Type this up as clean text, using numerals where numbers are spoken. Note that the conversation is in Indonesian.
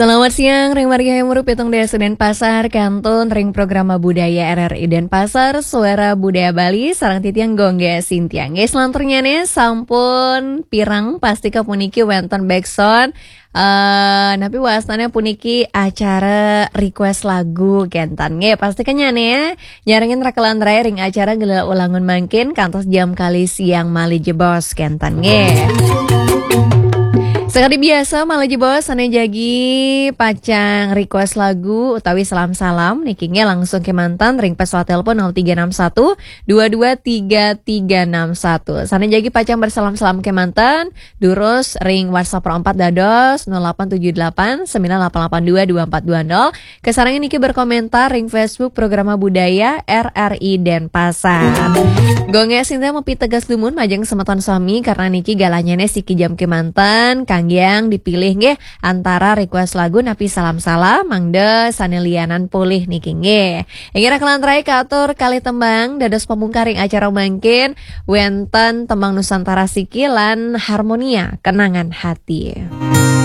Selamat siang, Ring Maria yang merupakan Pitung Desa Denpasar, Kantun, Ring Programa Budaya RRI Denpasar, Suara Budaya Bali, Sarang Titiang Gongge Sintiang. Selanturnya nih, sampun pirang pasti ke puniki wonten backsound. Tapi wastannya puniki acara request lagu kentan nge pastikannya nih ya nyaringin rakalan raya ring acara gila ulangun mangkin kantos jam kali siang mali jebos kentan nge. Sekali biasa malah jebos ane jagi pacang request lagu utawi salam-salam nikingnya langsung ke mantan ring pesawat telepon 0361 223361. Sana jagi pacang bersalam-salam ke mantan durus ring WhatsApp 4 dados 0878 9882 2420. Kesarangin niki berkomentar ring Facebook Programa Budaya RRI Denpasar. Gonge Sinta mau tegas dumun majang semeton suami karena niki galanyane siki jam ke mantan yang dipilih nggih antara request lagu napi salam-salam mangde sanelianan pulih niki nggih. Ingira kelantrai katur kali tembang dados pamungkaring acara mangkin wenten tembang Nusantara Siki lan Harmonia Kenangan Hati.